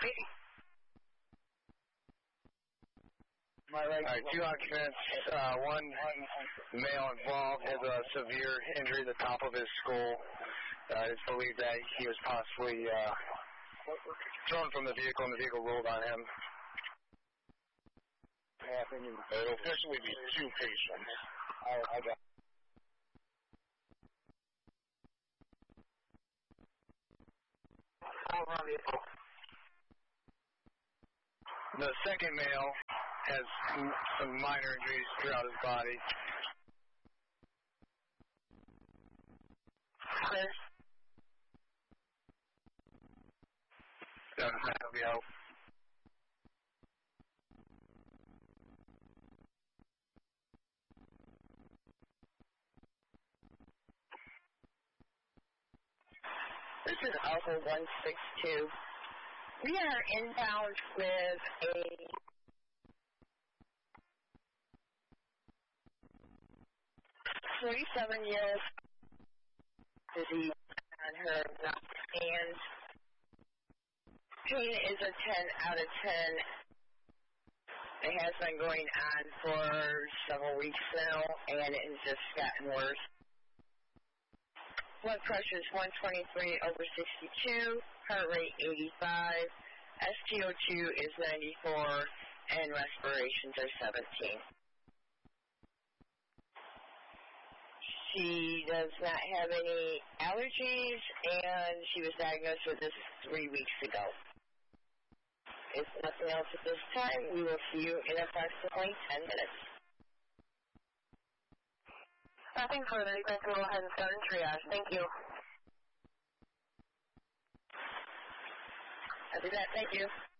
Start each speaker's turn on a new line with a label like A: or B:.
A: Alright, 2 occupants, one male involved has a severe injury at the top of his skull. It's believed that he was possibly thrown from the vehicle and the vehicle rolled on him.
B: It'll officially be 2 patients.
A: I got The second male has some minor injuries throughout his body. That'll be out.
C: This is Alpha 162. We are inbound with a 47-year-old disease on her hands. Pain is a 10 out of 10. It has been going on for several weeks now, and it has just gotten worse. Blood pressure is 123 over 62, heart rate 85, SpO2 is 94, and respirations are 17. She does not have any allergies, and she was diagnosed with this 3 weeks ago. If nothing else at this time, we will see you in approximately 10 minutes. Nothing further. You guys can go ahead and start in triage. Thank you. After that, thank you.